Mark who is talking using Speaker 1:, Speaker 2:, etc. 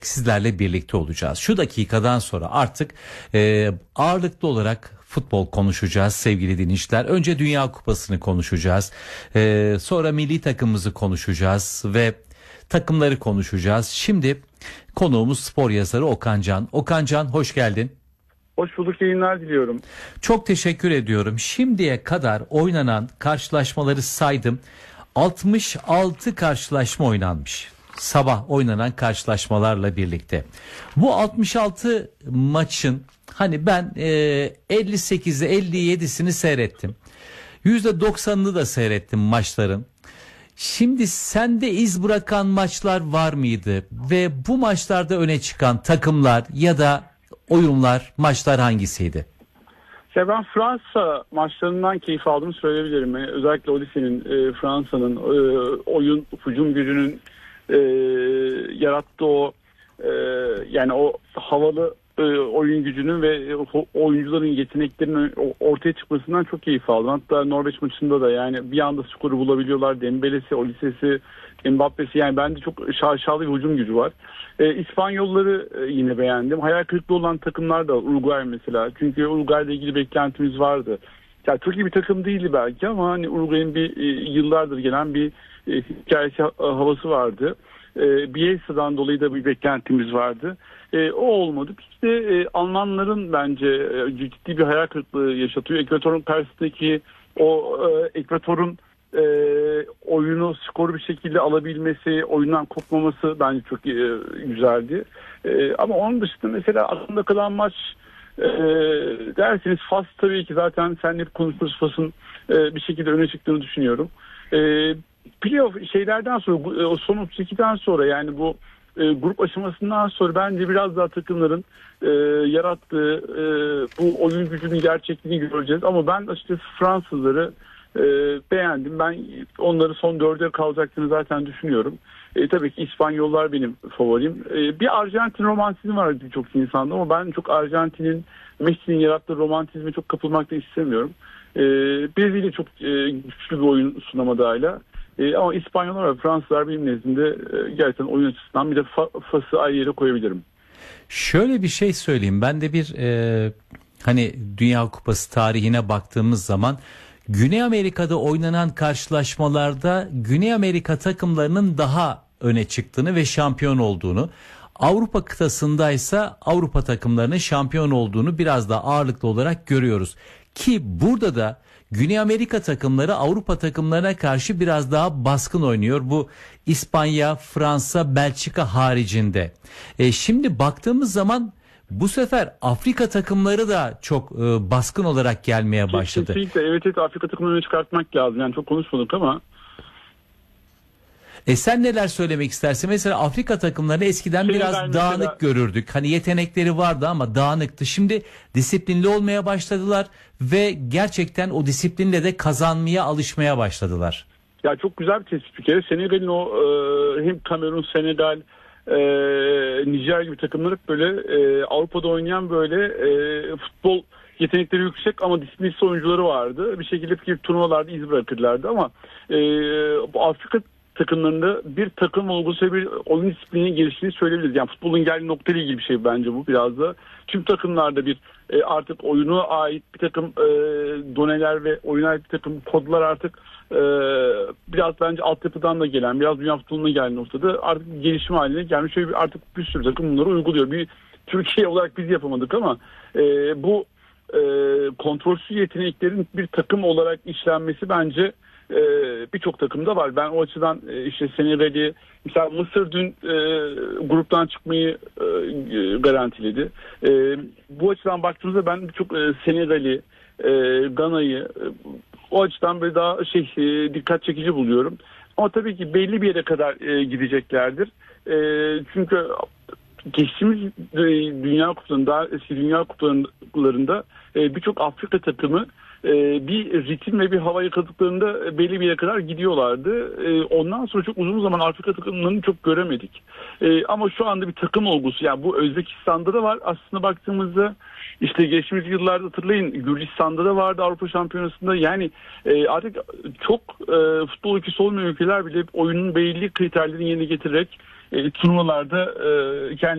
Speaker 1: sizlerle birlikte olacağız. Şu dakikadan sonra artık ağırlıklı olarak futbol konuşacağız sevgili dinleyiciler. Önce Dünya Kupası'nı konuşacağız. Sonra milli takımımızı konuşacağız ve takımları konuşacağız. Şimdi konuğumuz spor yazarı Okan Can. Okan Can, hoş geldin.
Speaker 2: Hoş bulduk, yayınlar diliyorum.
Speaker 1: Çok teşekkür ediyorum. Şimdiye kadar oynanan karşılaşmaları saydım. 66 karşılaşma oynanmış. Sabah oynanan karşılaşmalarla birlikte. Bu 66 maçın hani ben 58'i 57'sini seyrettim. %90'ını da seyrettim maçların. Şimdi sende iz bırakan maçlar var mıydı? Ve bu maçlarda öne çıkan takımlar ya da oyunlar, maçlar hangisiydi?
Speaker 2: Ya ben Fransa maçlarından keyif aldığımı söyleyebilirim. Yani özellikle Olisse'nin, Fransa'nın oyun, hücum gücünün yarattığı o yani o havalı oyun gücünün ve oyuncuların yeteneklerinin ortaya çıkmasından çok keyif aldım. Hatta Norveç maçında da yani bir anda skoru bulabiliyorlar. Dembele'si, Olisse'si, Mbappe'si, yani bende çok şaşalı bir hücum gücü var. İspanyolları yine beğendim. Hayal kırıklığı olan takımlar da Uruguay mesela. Çünkü Uruguay'la ilgili beklentimiz vardı. Yani çok iyi bir takım değildi belki ama hani Uruguay'ın bir yıllardır gelen bir hikayesi, havası vardı. Bielsa'dan dolayı da bir beklentimiz vardı. O olmadı. İşte Almanların bence ciddi bir hayal kırıklığı yaşatıyor. Ekvator'un karşısındaki o Ekvator'un oyunu skoru bir şekilde alabilmesi, oyundan kopmaması bence çok güzeldi. Ama onun dışında mesela aklımda kalan maç derseniz Fas, tabii ki zaten seninle konuştuğumuz Fas'ın bir şekilde öne çıktığını düşünüyorum. Playoff şeylerden sonra, o son 32'den sonra, yani bu grup aşamasından sonra bence biraz daha takımların yarattığı bu oyun gücünün gerçekliğini göreceğiz. Ama ben açıkçası Fransızları beğendim. Ben onları son dörde kalacaklarını zaten düşünüyorum. Tabii ki İspanyollar benim favorim. Bir Arjantin romantizmi var birçok insanda ama ben çok Arjantin'in, Messi'nin yarattığı romantizme çok kapılmak da istemiyorum. Brezilya çok güçlü bir oyun sunamadı hala. Ama İspanyollar ve Fransızlar benim nezdimde gerçekten oyun açısından bir de Fas'ı ayrı yere koyabilirim.
Speaker 1: Şöyle bir şey söyleyeyim. Ben de bir hani Dünya Kupası tarihine baktığımız zaman Güney Amerika'da oynanan karşılaşmalarda Güney Amerika takımlarının daha öne çıktığını ve şampiyon olduğunu, Avrupa kıtasındaysa Avrupa takımlarının şampiyon olduğunu biraz daha ağırlıklı olarak görüyoruz. Ki burada da Güney Amerika takımları Avrupa takımlarına karşı biraz daha baskın oynuyor. Bu İspanya, Fransa, Belçika haricinde. Şimdi baktığımız zaman bu sefer Afrika takımları da çok baskın olarak gelmeye başladı.
Speaker 2: Kesinlikle, evet, Afrika takımlarını çıkartmak lazım. Yani çok konuşmadık ama.
Speaker 1: Sen neler söylemek istersin? Mesela Afrika takımlarını eskiden biraz dağınık görürdük. Hani yetenekleri vardı ama dağınıktı. Şimdi disiplinli olmaya başladılar ve gerçekten o disiplinle de kazanmaya alışmaya başladılar.
Speaker 2: Ya çok güzel bir tespit bir kere. Senegal'in o hem Kamerun, Senegal, Nijer gibi takımlar hep böyle Avrupa'da oynayan böyle futbol yetenekleri yüksek ama disiplinsiz oyuncuları vardı. Bir şekilde turnuvalarda iz bırakırlardı ama bu Afrika takımlarında bir takım olgusu ve bir oyun disiplininin geliştiğini söyleyebiliriz. Yani futbolun geldiği noktayla ilgili bir şey bence bu biraz da. Tüm takımlarda bir artık oyuna ait bir takım doneler ve oyuna ait bir takım kodlar artık biraz bence altyapıdan da gelen, biraz dünya futboluna gelen noktada artık bir gelişim haline gelmiş. Şöyle artık bir sürü takım bunları uyguluyor. Bir Türkiye olarak biz yapamadık ama bu kontrolsüz yeteneklerin bir takım olarak işlenmesi bence birçok takımda var. Ben o açıdan işte Senegal'i, mesela Mısır dün gruptan çıkmayı garantiledi. Bu açıdan baktığımızda ben birçok Senegal'i, Gana'yı o açıdan böyle daha dikkat çekici buluyorum. Ama tabii ki belli bir yere kadar gideceklerdir. Çünkü geçtiğimiz Dünya Kupalarında, eski Dünya Kupalarında birçok Afrika takımı bir ritim ve bir hava yakaladıklarında belli bir yere kadar gidiyorlardı. Ondan sonra çok uzun zaman Afrika takımlarını çok göremedik. Ama şu anda bir takım olgusu, yani bu Özbekistan'da da var. Aslında baktığımızda işte geçtiğimiz yıllarda hatırlayın, Gürcistan'da da vardı Avrupa Şampiyonası'nda. Yani artık çok futbol ülkesi olmayan ülkeler bile oyunun belli kriterlerini yerine getirerek turnuvalarda